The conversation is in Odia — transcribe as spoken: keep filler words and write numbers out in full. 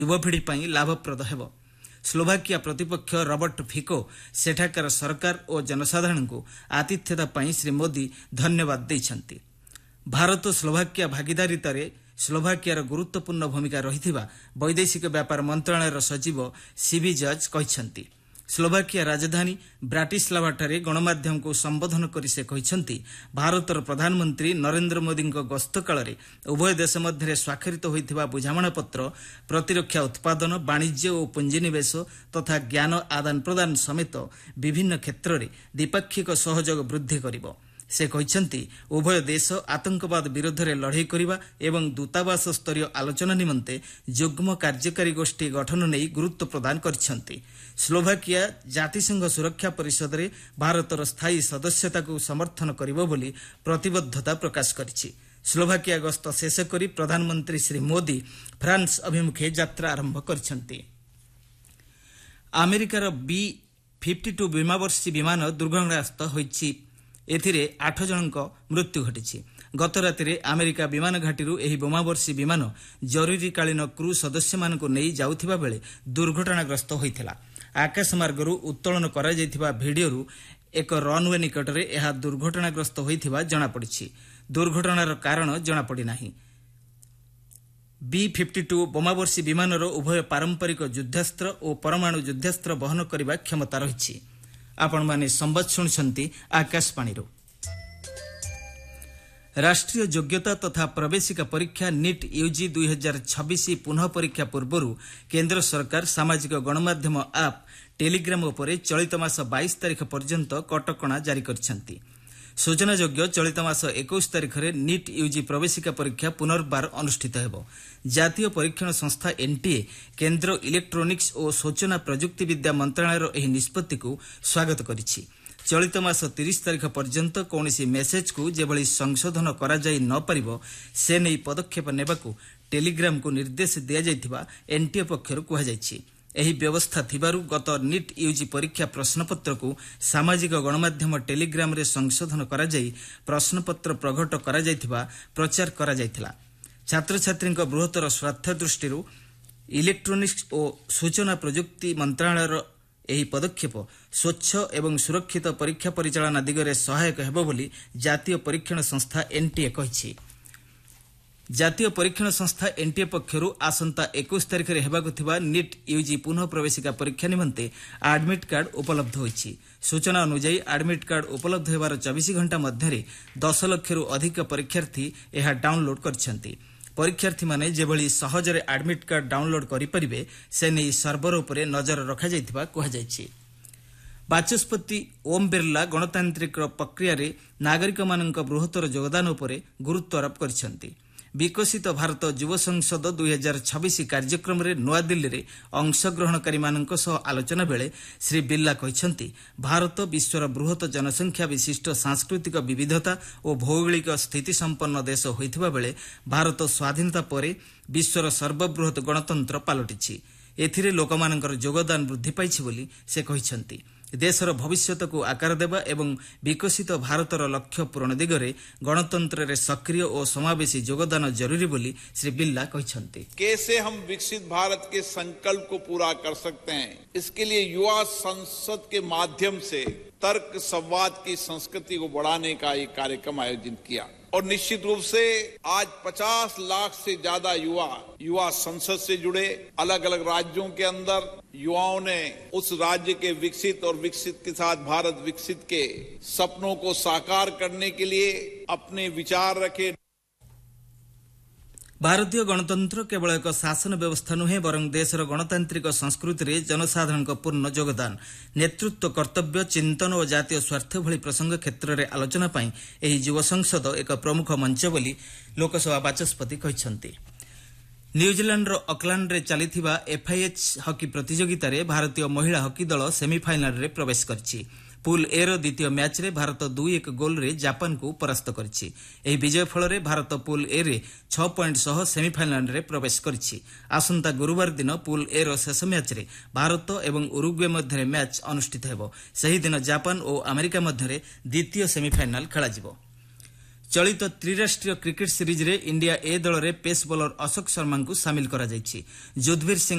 युवपीढ़ी ପାଇଁ ଲାଭପ୍ରଦ ହେବ। ସ୍ଲୋଭାକିଆ ପ୍ରତିପକ୍ଷ ରବର୍ଟ ଫିକୋ ସେଠାକାର ସରକାର ଓ ଜନସାଧାରଣଙ୍କୁ ଆତିଥ୍ୟତା ପାଇଁ ଶ୍ରୀ ମୋଦି ଧନ୍ୟବାଦ ଦେଇଛନ୍ତି। ଭାରତ ସ୍ଲୋଭାକିଆ ଭାଗିଦାରିତାରେ ସ୍ଲୋଭାକିଆର ଗୁରୁତ୍ୱପୂର୍ଣ୍ଣ ଭୂମିକା ରହିଥିବା ବୈଦେଶିକ ବ୍ୟାପାର ମନ୍ତ୍ରଣାଳୟର ସଚିବ ସିଭି ଜର୍ଜ କହିଛନ୍ତି। ସ୍ଲୋଭାକିଆ ରାଜଧାନୀ ବ୍ରାଟିସ୍ଲାଭାଠାରେ ଗଣମାଧ୍ୟମକୁ ସମ୍ବୋଧନ କରି ସେ କହିଛନ୍ତି, ଭାରତର ପ୍ରଧାନମନ୍ତ୍ରୀ ନରେନ୍ଦ୍ର ମୋଦିଙ୍କ ଗସ୍ତ କାଳରେ ଉଭୟ ଦେଶ ମଧ୍ୟରେ ସ୍ୱାକ୍ଷରିତ ହୋଇଥିବା ବୁଝାମଣାପତ୍ର ପ୍ରତିରକ୍ଷା ଉତ୍ପାଦନ, ବାଣିଜ୍ୟ ଓ ପୁଞ୍ଜିନିବେଶ ତଥା ଜ୍ଞାନ ଆଦାନ ପ୍ରଦାନ ସମେତ ବିଭିନ୍ନ କ୍ଷେତ୍ରରେ ଦ୍ୱିପାକ୍ଷିକ ସହଯୋଗ ବୃଦ୍ଧି କରିବ। ସେ କହିଛନ୍ତି, ଉଭୟ ଦେଶ ଆତଙ୍କବାଦ ବିରୋଧରେ ଲଢ଼େଇ କରିବା ଏବଂ ଦୂତାବାସ ସ୍ତରୀୟ ଆଲୋଚନା ନିମନ୍ତେ ଯୁଗ୍ମ କାର୍ଯ୍ୟକାରୀ ଗୋଷ୍ଠୀ ଗଠନ ନେଇ ଗୁରୁତ୍ୱ ପ୍ରଦାନ କରିଛନ୍ତି। ସ୍ଲୋଭାକିଆ ଜାତିସଂଘ ସୁରକ୍ଷା ପରିଷଦରେ ଭାରତର ସ୍ଥାୟୀ ସଦସ୍ୟତାକୁ ସମର୍ଥନ କରିବ ବୋଲି ପ୍ରତିବଦ୍ଧତା ପ୍ରକାଶ କରିଛି। ସ୍ଲୋଭାକିଆ ଗସ୍ତ ଶେଷ କରି ପ୍ରଧାନମନ୍ତ୍ରୀ ଶ୍ରୀ ମୋଦି ଫ୍ରାନ୍ସ ଅଭିମୁଖେ ଯାତ୍ରା ଆରମ୍ଭ କରିଛନ୍ତି। ଆମେରିକାର ବି ଫିଫ୍ଟି ଟୁ ବିମାନବର୍ଷୀ ବିମାନ ଦୁର୍ଘଟଣାଗ୍ରସ୍ତ ହୋଇଛି। ଏଥିରେ ଆଠ ଜଣଙ୍କ ମୃତ୍ୟୁ ଘଟିଛି। ଗତ ରାତିରେ ଆମେରିକା ବିମାନ ଘାଟିରୁ ଏହି ବୋମାବର୍ଷୀ ବିମାନ ଜରୁରୀକାଳୀନ କ୍ରୁ ସଦସ୍ୟମାନଙ୍କୁ ନେଇ ଯାଉଥିବା ବେଳେ ଦୁର୍ଘଟଣାଗ୍ରସ୍ତ ହୋଇଥିଲା। ଆକାଶମାର୍ଗରୁ ଉତ୍ତୋଳନ କରାଯାଇଥିବା ଭିଡିଓରୁ ଏକ ରନ୍ୱେ ନିକଟରେ ଏହା ଦୁର୍ଘଟଣାଗ୍ରସ୍ତ ହୋଇଥିବା ଜଣାପଡ଼ିଛି। ଦୁର୍ଘଟଣାର କାରଣ ଜଣାପଡ଼ିନାହିଁ। ବି ଫିଫ୍ଟି ଟୁ ବୋମାବର୍ଷୀ ବିମାନର ଉଭୟ ପାରମ୍ପରିକ ଯୁଦ୍ଧାସ୍ତ୍ର ଓ ପରମାଣୁ ଯୁଦ୍ଧାସ୍ତ୍ର ବହନ କରିବା କ୍ଷମତା ରହିଛି। ଆପଣମାନେ ସମ୍ବାଦ ଶୁଣୁଛନ୍ତି ଆକାଶବାଣୀରୁ। ରାଷ୍ଟ୍ରୀୟ ଯୋଗ୍ୟତା ତଥା ପ୍ରବେଶିକା ପରୀକ୍ଷା ନିଟ୍ ୟୁଜି ଦୁଇ ହଜାର ଛବିଶ ପୁନଃ ପରୀକ୍ଷା ପୂର୍ବରୁ କେନ୍ଦ୍ର ସରକାର ସାମାଜିକ ଗଣମାଧ୍ୟମ ଆପ୍ ଟେଲିଗ୍ରାମ ଉପରେ ଚଳିତ ମାସ ବାଇଶ ତାରିଖ ପର୍ଯ୍ୟନ୍ତ କଟକଣା ଜାରି କରିଛନ୍ତି। ସୂଚନାଯୋଗ୍ୟ, ଚଳିତ ମାସ ଏକୋଇଶ ତାରିଖରେ ନିଟ୍ ୟୁଜି ପ୍ରବେଶିକା ପରୀକ୍ଷା ପୁନର୍ବାର ଅନୁଷ୍ଠିତ ହେବ। ଜାତୀୟ ପରୀକ୍ଷଣ ସଂସ୍ଥା ଏନ୍ଟିଏ କେନ୍ଦ୍ର ଇଲେକ୍ଟ୍ରୋନିକ୍ସ ଓ ସୂଚନା ପ୍ରଯୁକ୍ତିବିଦ୍ୟା ମନ୍ତ୍ରଣାଳୟର ଏହି ନିଷ୍ପତ୍ତିକୁ ସ୍ୱାଗତ କରିଛି। ଚଳିତ ମାସ ତିରିଶ ତାରିଖ ପର୍ଯ୍ୟନ୍ତ କୌଣସି ମେସେଜକୁ ଯେଭଳି ସଂଶୋଧନ କରାଯାଇ ନ ପାରିବ ସେ ନେଇ ପଦକ୍ଷେପ ନେବାକୁ ଟେଲିଗ୍ରାମକୁ ନିର୍ଦ୍ଦେଶ ଦିଆଯାଇଥିବା ଏନ୍ଟିଏ ପକ୍ଷରୁ କୁହାଯାଇଛି। ଏହି ବ୍ୟବସ୍ଥା ଥିବାରୁ ଗତ ନିଟ୍ ୟୁଜି ପରୀକ୍ଷା ପ୍ରଶ୍ନପତ୍ରକୁ ସାମାଜିକ ଗଣମାଧ୍ୟମ ଟେଲିଗ୍ରାମରେ ସଂଶୋଧନ କରାଯାଇ ପ୍ରଶ୍ନପତ୍ର ପ୍ରଘଟ କରାଯାଇଥିବା ପ୍ରଚାର କରାଯାଇଥିଲା। ଛାତ୍ରଛାତ୍ରୀଙ୍କ ବୃହତ୍ତର ସ୍ୱାର୍ଥ ଦୃଷ୍ଟିରୁ ଇଲେକ୍ଟ୍ରୋନିକ୍ସ ଓ ସୂଚନା ପ୍ରଯୁକ୍ତି ମନ୍ତ୍ରଣାଳୟର ଏହି ପଦକ୍ଷେପ ସ୍ୱଚ୍ଛ ଏବଂ ସୁରକ୍ଷିତ ପରୀକ୍ଷା ପରିଚାଳନା ଦିଗରେ ସହାୟକ ହେବ ବୋଲି ଜାତୀୟ ପରୀକ୍ଷଣ ସଂସ୍ଥା ଏନ୍ଟିଏ କହିଛି। ଜାତୀୟ ପରୀକ୍ଷଣ ସଂସ୍ଥା ଏନ୍ଟିଏ ପକ୍ଷରୁ ଆସନ୍ତା ଏକୋଇଶ ତାରିଖରେ ହେବାକୁ ଥିବା ନିଟ୍ ୟୁଜି ପୁନଃ ପ୍ରବେଶିକା ପରୀକ୍ଷା ନିମନ୍ତେ ଆଡମିଟ୍ କାର୍ଡ ଉପଲବ୍ଧ ହୋଇଛି। ସୂଚନା ଅନୁଯାୟୀ ଆଡମିଟ୍ କାର୍ଡ ଉପଲବ୍ଧ ହେବାର ଚବିଶ ଘଣ୍ଟା ମଧ୍ୟରେ ଦଶ ଲକ୍ଷରୁ ଅଧିକ ପରୀକ୍ଷାର୍ଥୀ ଏହା ଡାଉନ୍ଲୋଡ୍ କରିଛନ୍ତି। ପରୀକ୍ଷାର୍ଥୀମାନେ ଯେଭଳି ସହଜରେ ଆଡମିଟ୍ କାର୍ଡ ଡାଉନ୍ଲୋଡ୍ କରିପାରିବେ ସେ ନେଇ ସର୍ଭର ଉପରେ ନଜର ରଖାଯାଇଥିବା କୁହାଯାଇଛି। ବାଚସ୍ପତି ଓମ୍ ବିର୍ଲା ଗଣତାନ୍ତ୍ରିକ ପ୍ରକ୍ରିୟାରେ ନାଗରିକମାନଙ୍କ ବୃହତ୍ତର ଯୋଗଦାନ ଉପରେ ଗୁରୁତ୍ୱ ଆରୋପ କରିଛନ୍ତି। ବିକଶିତ ଭାରତ ଯୁବ ସଂସଦ ଦୁଇ ହଜାର ଛବିଶ କାର୍ଯ୍ୟକ୍ରମରେ ନୂଆଦିଲ୍ଲୀରେ ଅଂଶଗ୍ରହଣକାରୀମାନଙ୍କ ସହ ଆଲୋଚନା ବେଳେ ଶ୍ରୀ ବିର୍ଲା କହିଛନ୍ତି, ଭାରତ ବିଶ୍ୱର ବୃହତ ଜନସଂଖ୍ୟା ବିଶିଷ୍ଟ ସାଂସ୍କୃତିକ ବିବିଧତା ଓ ଭୌଗୋଳିକ ସ୍ଥିତିସମ୍ପନ୍ନ ଦେଶ ହୋଇଥିବା ବେଳେ ଭାରତ ସ୍ୱାଧୀନତା ପରେ ବିଶ୍ୱର ସର୍ବବୃହତ ଗଣତନ୍ତ୍ର ପାଲଟିଛି। ଏଥିରେ ଲୋକମାନଙ୍କର ଯୋଗଦାନ ବୃଦ୍ଧି ପାଇଛି ବୋଲି ସେ କହିଛନ୍ତି। ଦେଶର ଭବିଷ୍ୟତକୁ ଆକାର ଦେବା ଏବଂ ବିକଶିତ ଭାରତର ଲକ୍ଷ୍ୟ ପୂରଣ ଦିଗରେ ଗଣତନ୍ତ୍ରରେ ସକ୍ରିୟ ଓ ସମାବେଶୀ ଯୋଗଦାନ ଜରୁରୀ ବୋଲି ଶ୍ରୀ ବିର୍ଲା କହିଛନ୍ତି। कैसे हम विकसित भारत के संकल्प को पूरा कर सकते हैं, इसके लिए युवा संसद के माध्यम से तर्क संवाद की संस्कृति को बढ़ाने का एक कार्यक्रम आयोजित किया और निश्चित रूप से आज पचास लाख से ज्यादा युवा युवा संसद से जुड़े। अलग अलग राज्यों के अंदर युवाओं ने उस राज्य के विकसित और विकसित के साथ भारत विकसित के सपनों को साकार करने के लिए अपने विचार रखे। ଭାରତୀୟ ଗଣତନ୍ତ୍ର କେବଳ ଏକ ଶାସନ ବ୍ୟବସ୍ଥା ନୁହେଁ, ବରଂ ଦେଶର ଗଣତାନ୍ତ୍ରିକ ସଂସ୍କୃତିରେ ଜନସାଧାରଣଙ୍କ ପୂର୍ଣ୍ଣ ଯୋଗଦାନ, ନେତୃତ୍ୱ, କର୍ତ୍ତବ୍ୟ, ଚିନ୍ତନ ଓ ଜାତୀୟ ସ୍ୱାର୍ଥ ଭଳି ପ୍ରସଙ୍ଗ କ୍ଷେତ୍ରରେ ଆଲୋଚନା ପାଇଁ ଏହି ଯୁବ ସଂସଦ ଏକ ପ୍ରମୁଖ ମଞ୍ଚ ବୋଲି ଲୋକସଭା ବାଚସ୍ପତି କହିଛନ୍ତି। ନ୍ୟୁଜିଲାଣ୍ଡର ଅକ୍ଲାଣ୍ଡରେ ଚାଲିଥିବା ଏଫ୍ଆଇଏଚ୍ ହକି ପ୍ରତିଯୋଗିତାରେ ଭାରତୀୟ ମହିଳା ହକି ଦଳ ସେମିଫାଇନାଲରେ ପ୍ରବେଶ କରିଛି। ପୁଲ୍ ଏ ର ଦ୍ୱିତୀୟ ମ୍ୟାଚ୍ରେ ଭାରତ ଦୁଇ ଏକ ଗୋଲ୍ରେ ଜାପାନକୁ ପରାସ୍ତ କରିଛି। ଏହି ବିଜୟ ଫଳରେ ଭାରତ ପୁଲ୍ ଏ ରେ ଛଅ ପଏଣ୍ଟ ସହ ସେମିଫାଇନାଲରେ ପ୍ରବେଶ କରିଛି। ଆସନ୍ତା ଗୁରୁବାର ଦିନ ପୁଲ୍ ଏ ର ଶେଷ ମ୍ୟାଚ୍ରେ ଭାରତ ଏବଂ ଉରୁଗୁଏ ମଧ୍ୟରେ ମ୍ୟାଚ୍ ଅନୁଷ୍ଠିତ ହେବ। ସେହିଦିନ ଜାପାନ ଓ ଆମେରିକା ମଧ୍ୟରେ ଦ୍ୱିତୀୟ ସେମିଫାଇନାଲ ଖେଳାଯିବ। ଚଳିତ ତ୍ରିରାଷ୍ଟ୍ରୀୟ କ୍ରିକେଟ୍ ସିରିଜ୍ରେ ଇଣ୍ଡିଆ ଏ ଦଳରେ ପେସ୍ ବୋଲର ଅଶୋକ ଶର୍ମାଙ୍କୁ ସାମିଲ କରାଯାଇଛି। ଯୁଦ୍ଧବୀର ସିଂ